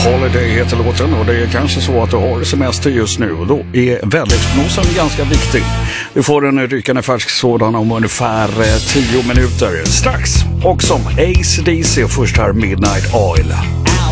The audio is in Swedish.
Holiday heter låten och det är kanske så att du har semester just nu och då är väderleksprognosen ganska viktig. Du får en rykande färsk sådan om ungefär 10 minuter strax. Och som AC/DC först här Midnight Oil.